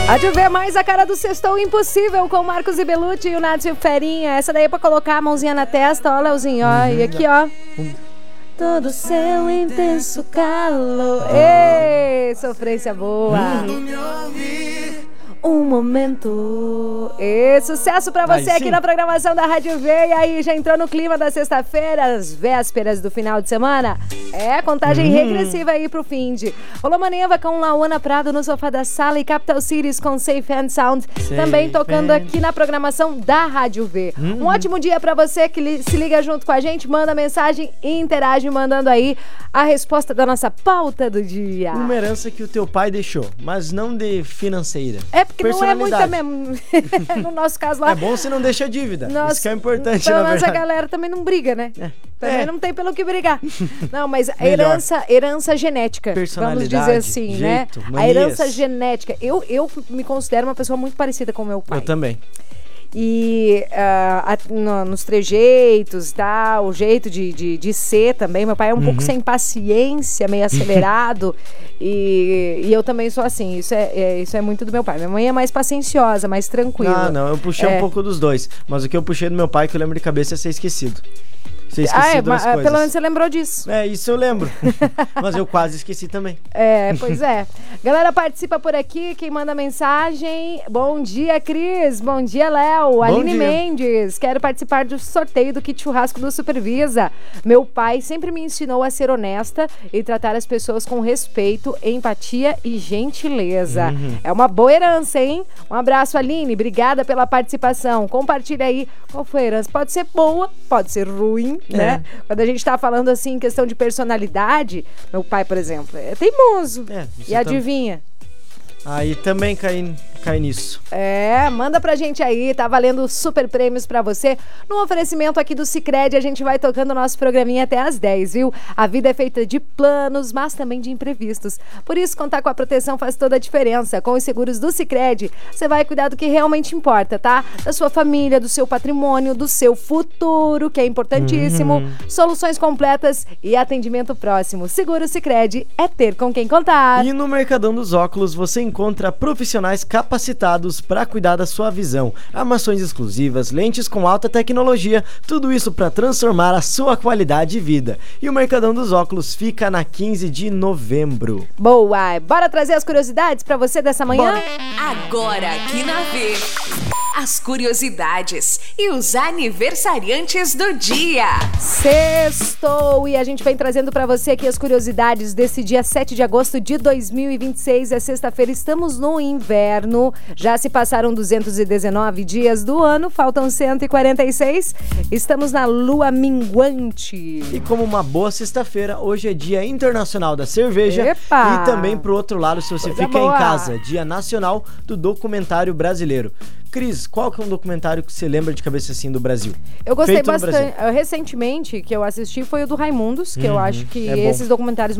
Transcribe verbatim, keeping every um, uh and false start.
A de ver mais a cara do Sextou Impossível com o Marcos e Belucci e o Nath e o Ferinha. Essa daí é pra colocar a mãozinha na testa, ó, Leozinho, ó. Uhum. E aqui, ó. Todo seu intenso calor. Ei, sofrência boa. Um momento. E sucesso pra você aí, aqui na programação da Rádio V. E aí, já entrou no clima da sexta-feira, as vésperas do final de semana? É, contagem hum. regressiva aí pro fim de. Rolou Maneva com Lauana Prado no sofá da sala e Capital Cities com Safe and Sound. Safe também tocando and... aqui na programação da Rádio V. Hum. Um ótimo dia pra você que li- se liga junto com a gente, manda mensagem e interage mandando aí a resposta da nossa pauta do dia. Uma herança que o teu pai deixou, mas não de financeira. É porque não é muita mesmo. No nosso caso lá. É bom se não deixa dívida. Nossa, isso que é importante, pelo na menos verdade. a galera também não briga, né? É. Também é. não tem pelo que brigar. Não, mas herança, herança genética, vamos dizer assim, jeito, né? Manias. A herança genética. Eu, eu me considero uma pessoa muito parecida com o meu pai. Eu também. E uh, a, no, nos trejeitos, tá, o jeito de, de, de ser também. Meu pai é um uhum. pouco sem paciência, meio acelerado. e, e eu também sou assim. Isso é, é, isso é muito do meu pai. Minha mãe é mais pacienciosa, mais tranquila. Ah, não, eu puxei é. um pouco dos dois. Mas o que eu puxei do meu pai, que eu lembro de cabeça, é ser esquecido. Ser esquecido ah, é, das mas, coisas. Pelo menos você lembrou disso. É, isso eu lembro. Mas eu quase esqueci também. É, pois é. Galera, participa por aqui. Quem manda mensagem. Bom dia, Cris. Bom dia, Léo. Aline dia. Mendes. Quero participar do sorteio do kit churrasco do Supervisa. Meu pai sempre me ensinou a ser honesta e tratar as pessoas com respeito, empatia e gentileza. Uhum. É uma boa herança, hein? Um abraço, Aline. Obrigada pela participação. Compartilha aí qual foi a herança. Pode ser boa, pode ser ruim. É. Né? Quando a gente tá falando assim em questão de personalidade, meu pai, por exemplo, é teimoso. É, e adivinha? Aí também cai, cai nisso. É, manda pra gente aí, tá valendo super prêmios pra você. No oferecimento aqui do Sicredi, a gente vai tocando o nosso programinha até às dez, viu? A vida é feita de planos, mas também de imprevistos. Por isso, contar com a proteção faz toda a diferença. Com os seguros do Sicredi, você vai cuidar do que realmente importa, tá? Da sua família, do seu patrimônio, do seu futuro, que é importantíssimo. Uhum. Soluções completas e atendimento próximo. Seguro Sicredi é ter com quem contar. E no Mercadão dos Óculos, você encontra Encontra profissionais capacitados para cuidar da sua visão, armações exclusivas, lentes com alta tecnologia, tudo isso para transformar a sua qualidade de vida. E o Mercadão dos Óculos fica na quinze de novembro. Boa! Bora trazer as curiosidades para você dessa manhã? Bora. Agora aqui na V, as curiosidades e os aniversariantes do dia. Sextou! E a gente vem trazendo para você aqui as curiosidades desse dia sete de agosto de dois mil e vinte e seis, é sexta-feira. Estamos no inverno, já se passaram duzentos e dezenove dias do ano, faltam cento e quarenta e seis, estamos na lua minguante. E como uma boa sexta-feira, hoje é Dia Internacional da Cerveja. Epa! E também pro outro lado, se você Coisa fica boa. em casa, Dia Nacional do Documentário Brasileiro. Cris, qual que é um documentário que você lembra de cabeça assim do Brasil? Eu gostei Feito bastante. Recentemente, que eu assisti foi o do Raimundos, que uhum, eu acho que é esses documentários